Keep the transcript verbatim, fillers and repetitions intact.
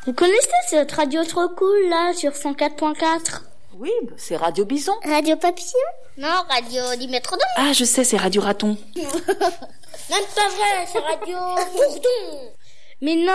Vous connaissez cette radio trop cool là sur cent quatre point quatre? Oui, c'est Radio Bison. Radio Papillon? Non, Radio du Métrodome. Ah, je sais, c'est Radio Raton. Même pas vrai, c'est Radio Bourdon. Mais non.